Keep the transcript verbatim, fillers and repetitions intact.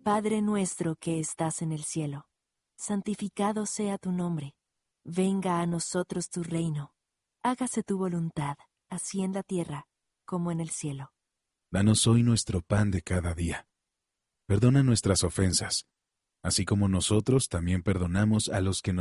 Padre nuestro que estás en el cielo, santificado sea tu nombre. Venga a nosotros tu reino. Hágase tu voluntad, así en la tierra como en el cielo. Danos hoy nuestro pan de cada día. Perdona nuestras ofensas, así como nosotros también perdonamos a los que nos